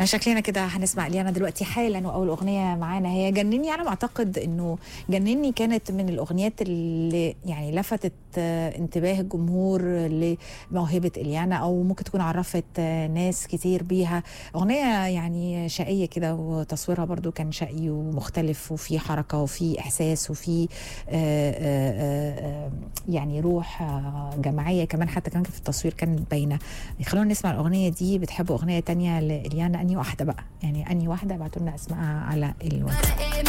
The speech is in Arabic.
شكلنا كده هنسمع إليانا دلوقتي حالا، واول اغنيه معانا هي جنني. انا معتقد انه جنني كانت من الاغنيات اللي يعني لفتت انتباه الجمهور لموهبه إليانا، او ممكن تكون عرفت ناس كتير بيها. اغنيه يعني شقيه كده، وتصويرها برضو كان شقي ومختلف، وفي حركه وفي احساس وفي يعني روح جماعيه كمان، حتى كمان في التصوير كانت باينه. خلونا نسمع الاغنيه دي. بتحبوا اغنيه تانية لإليانا؟ انهي واحده بقى؟ يعني انهي واحده؟ ابعتوا لنا اسمائها على الواتساب.